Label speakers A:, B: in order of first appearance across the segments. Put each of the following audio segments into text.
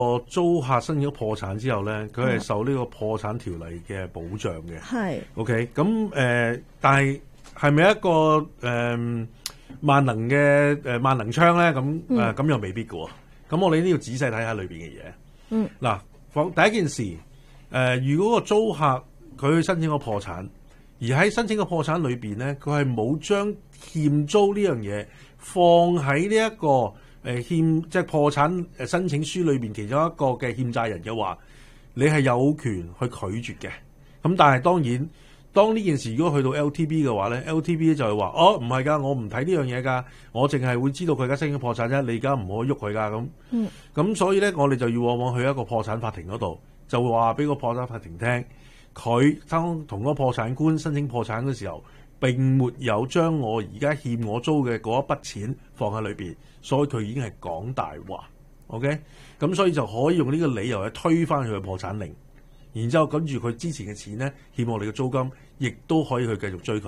A: 個租客申請咗破產之後咧，佢係受呢個破產條例嘅保障嘅。
B: 係。
A: OK， 咁但係咪一個萬能嘅萬能槍咧？咁又未必嘅喎。咁我哋呢要仔細睇下裏邊嘅嘢。嗱，第一件事，如果個租客佢去申請個破產，而喺申請個破產裏邊咧，佢係冇將欠租呢樣嘢放喺呢一個欠即係破產申請書裏邊其中一個嘅欠債人嘅話，你係有權去拒絕嘅。咁但係當然，當呢件事如果去到 LTB 嘅話咧 ，LTB 就係話唔係㗎，我唔睇呢樣嘢㗎，我淨係會知道佢而家申請破產啫，你而家唔可以喐佢㗎咁。咁所以咧，我哋就要往往去一個破產法庭嗰度，就會話俾個破產法庭聽，佢當同嗰個破產官申請破產嘅時候，並沒有將我而家欠我租嘅嗰一筆錢放喺裏邊，所以佢已經係講大話。OK， 咁所以就可以用呢個理由去推翻佢嘅破產令，然之後跟住佢之前嘅錢咧欠我哋嘅租金，亦都可以去繼續追佢。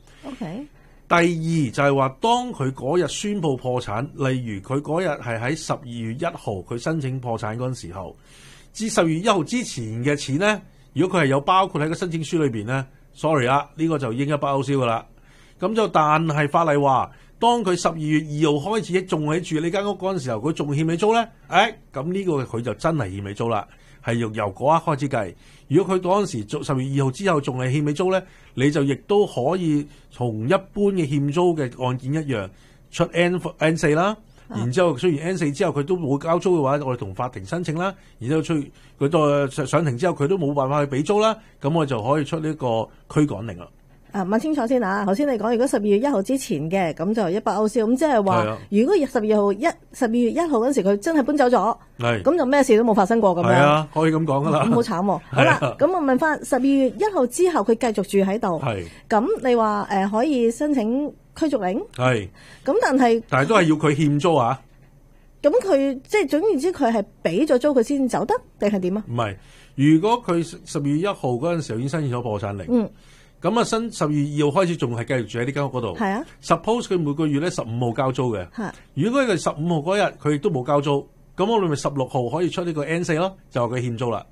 B: OK。
A: 第二就係話，當佢嗰日宣布破產，例如佢嗰日係喺12月1號佢申請破產嗰陣時候，至12月1號之前嘅錢咧，如果佢係有包括喺個申請書裏邊咧。sorry 啊，呢個就應一筆勾銷噶啦。咁就但係法例話，當佢12月2號開始仲喺住你間屋嗰陣時候，佢仲欠你租咧，咁呢個佢就真係欠你租啦，係由嗰一刻開始計。如果佢嗰陣時10月2號之後仲係欠你租咧，你就亦都可以從一般嘅欠租嘅案件一樣出 N4 啦。然之後，雖然 N4 之後佢都冇交租嘅話，我哋同法庭申請啦。然之後佢到上庭之後，佢都冇辦法去俾租啦。咁我就可以出呢個驅趕令啦。
B: 問清楚先啊！頭先你講，如果12月1號之前嘅，咁就一筆勾銷。咁即係話，如果12月1號嗰時佢真係搬走咗，咁就咩事都冇發生過咁樣。係
A: 啊，可以咁講噶啦。
B: 咁好慘喎！好啦，咁我問翻12月1號之後，佢繼續住喺度。咁你話可以申請驅逐令？係。咁但係
A: 都係要佢欠租啊？
B: 咁佢即係總言之，佢係俾咗租佢先走得，定係點啊？
A: 唔係，如果佢12月1號嗰陣時候已經申請咗破產令，咁啊12月2號開始仲係繼續住喺呢間屋嗰度。係啊。Suppose 佢每個月咧15號交租嘅。係。如果佢15號嗰日佢亦都冇交租，咁我哋咪16號可以出呢個 N4 咯，就話佢欠租啦。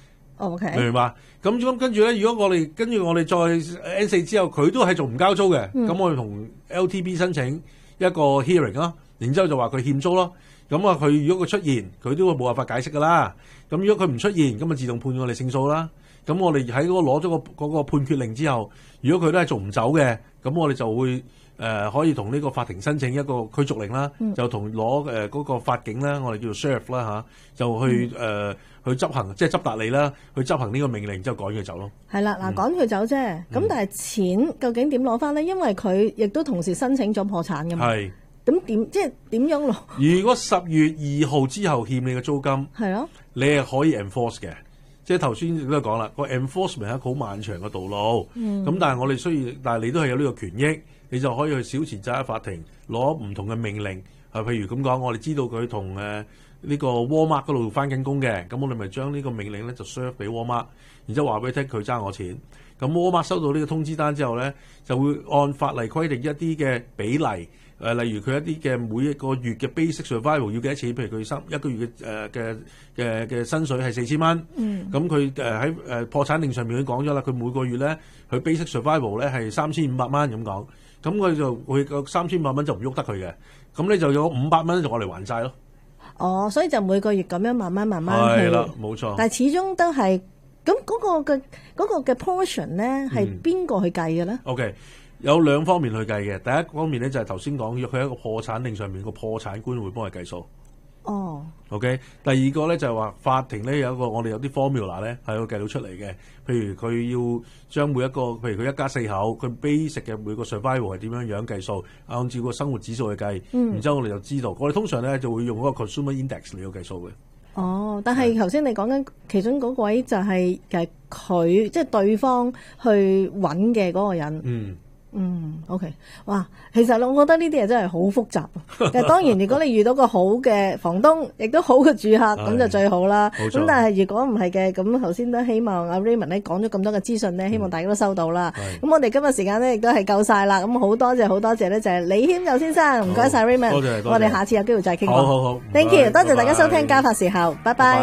B: OK。
A: 明唔明白？咁跟住咧，如果我哋再 N4 之後，佢都係仲唔交租嘅，咁我哋同 LTB 申請一個 hearing 咯，然之後就話佢欠租咯。咁啊，佢如果佢出現，佢都會冇辦法解釋噶啦。咁如果佢唔出現，咁啊自動判我哋勝訴啦。咁我哋喺嗰個攞咗嗰個判決令之後，如果佢都係做唔走嘅，咁我哋就會可以同呢個法庭申請一個驅逐令啦，就同攞嗰個法警啦，我哋叫做 sheriff 啦就去去執行，即係執達吏啦，去執行呢個命令，之後趕佢走咯。
B: 係啦，嗱趕佢走啫，咁但係錢究竟點攞翻咧？因為佢亦都同時申請咗破產㗎嘛。係。咁點樣攞？
A: 如果10月2號之後欠你嘅租金，係咯，你係可以 enforce 嘅。即係頭先都講啦，個 enforcement 係一個好漫長嘅道路。咁但係我哋但係你都係有呢個權益，你就可以去小前仔喺法庭攞唔同嘅命令。譬如咁講，我哋知道佢同呢個 Walmart 嗰度翻緊工嘅，咁我哋咪將呢個命令咧就 serve 俾 Walmart，然之後話俾佢聽佢爭我錢。咁 Walmart 收到呢個通知單之後咧，就會按法例規定一啲嘅比例。例如佢一啲嘅每一個月嘅 basic survival 要幾多錢？譬如佢一個月嘅薪水係4000蚊，咁佢喺破產令上面佢講咗啦，佢每個月咧佢 basic survival 咧係3500蚊咁講，咁佢就會個3500蚊就唔喐得佢嘅，咁你就有500蚊就我嚟還債咯。
B: 哦，所以就每個月咁樣慢慢
A: 係啦，冇錯。
B: 但係始終都係咁嗰個嘅 portion 咧係邊個去計嘅咧
A: ？OK。有兩方面去計嘅，第一方面咧就係頭先講，佢喺一個破產令上面，個破產官會幫佢計數。
B: 哦。
A: OK。第二個咧就係話法庭咧有一個我哋有啲 formula 咧係會計到出嚟嘅，譬如佢要將每一個，譬如佢一家4口，佢 basic 嘅每個 survival 係點樣計數，按照個生活指數去計。然之後我哋就知道，我哋通常咧就會用嗰個 consumer index 嚟去計數嘅。
B: 哦，但係頭先你講緊其中嗰位就係佢即係對方去揾嘅嗰個人。 OK， 哇，其實我覺得呢啲嘢真係好複雜。但當然，如果你遇到個好嘅房東，亦都好嘅住客，咁就最好啦。咁但係如果唔係嘅，咁頭先都希望阿 Raymond 咧講咗咁多嘅資訊咧，希望大家都收到啦。咁我哋今日時間咧亦都係夠晒啦。咁好多謝咧，就係李謙佑先生，唔該晒 Raymond。
A: 多謝。
B: 我哋下次有機會再傾過。
A: 好。
B: Thank you，多謝大家收聽《家法時候》，拜拜。